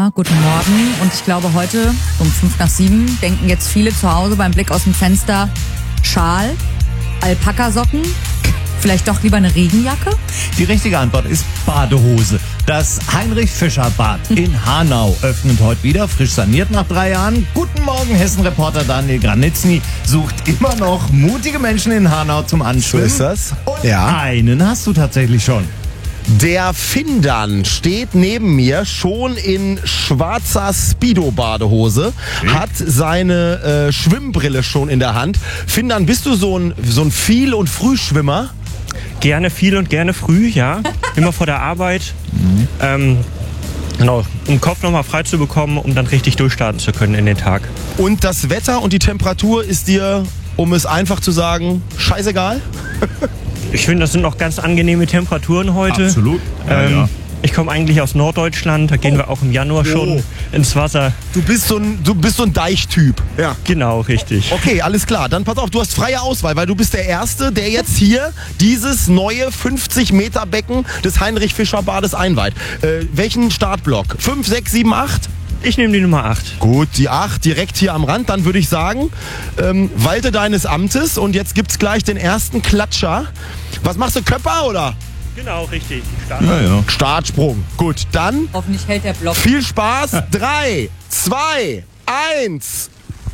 Ja, guten Morgen. Und ich glaube, heute um 6:55 denken jetzt viele zu Hause beim Blick aus dem Fenster: Schal, Alpakasocken, vielleicht doch lieber eine Regenjacke? Die richtige Antwort ist Badehose. Das Heinrich-Fischer-Bad in Hanau öffnet heute wieder, frisch saniert nach 3 Jahren. Guten Morgen, Hessen-Reporter Daniel Granitzny sucht immer noch mutige Menschen in Hanau zum Anschwimmen. So ist das. Und Ja. einen hast du tatsächlich schon. Der Findan steht neben mir, schon in schwarzer Speedo-Badehose, hat seine Schwimmbrille schon in der Hand. Findan, bist du so ein Viel- und Frühschwimmer? Gerne viel und gerne früh, ja. Immer vor der Arbeit. Genau, um den Kopf nochmal frei zu bekommen, um dann richtig durchstarten zu können in den Tag. Und das Wetter und die Temperatur ist dir, um es einfach zu sagen, scheißegal? Ich finde, das sind noch ganz angenehme Temperaturen heute. Absolut. Ja. Ich komme eigentlich aus Norddeutschland, da gehen wir auch im Januar schon ins Wasser. Du bist so ein Deichtyp. Ja. Genau, richtig. Okay, alles klar. Dann pass auf, du hast freie Auswahl, weil du bist der Erste, der jetzt hier dieses neue 50-Meter-Becken des Heinrich-Fischer-Bades einweiht. Welchen Startblock? 5, 6, 7, 8? Ich nehme die Nummer 8. Gut, die 8 direkt hier am Rand. Dann würde ich sagen, walte deines Amtes und jetzt gibt's gleich den ersten Klatscher. Was machst du, Köpper oder? Genau, richtig. Ja. Startsprung. Gut, dann Hoffentlich hält der Block. viel Spaß. 3, 2, 1.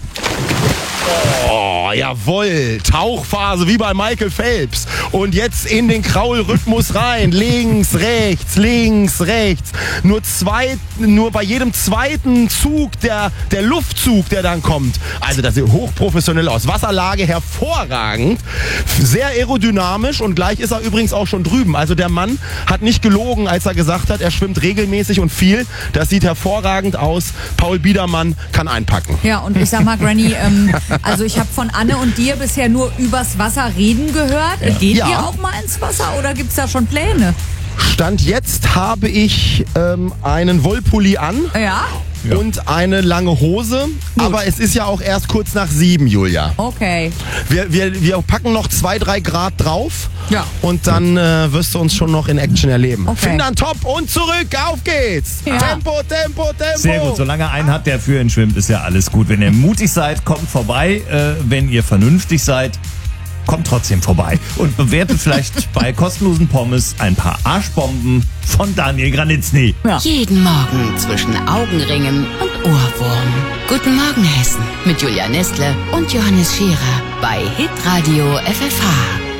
Oh, jawohl. Tauchphase wie bei Michael Phelps. Und jetzt in den Kraulrhythmus rein. Links, rechts, links, rechts. Nur bei jedem zweiten Zug, der Luftzug, der dann kommt. Also das sieht hochprofessionell aus. Wasserlage hervorragend. Sehr aerodynamisch und gleich ist er übrigens auch schon drüben. Also der Mann hat nicht gelogen, als er gesagt hat, er schwimmt regelmäßig und viel. Das sieht hervorragend aus. Paul Biedermann kann einpacken. Ja, und ich sag mal, Granny, also ich habe von Anne und dir bisher nur übers Wasser reden gehört. Geht Ja. ihr auch mal ins Wasser oder gibt's da schon Pläne? Stand jetzt habe ich einen Wollpulli an Ja? und eine lange Hose. Aber es ist ja auch erst kurz nach 7, Julia. Okay. Wir packen noch 2, 3 Grad drauf. Ja. Und dann wirst du uns schon noch in Action erleben. Okay. Findan top und zurück. Auf geht's. Ja. Tempo, Tempo, Tempo. Sehr gut, solange einen hat, der für ihn schwimmt, ist ja alles gut. Wenn ihr mutig seid, kommt vorbei. Wenn ihr vernünftig seid, kommt trotzdem vorbei. Und bewertet vielleicht bei kostenlosen Pommes ein paar Arschbomben von Daniel Granitzny. Jeden Morgen zwischen Augenringen und Ohrwurm. Guten Morgen Hessen mit Julia Nestle und Johannes Scherer bei Hitradio FFH.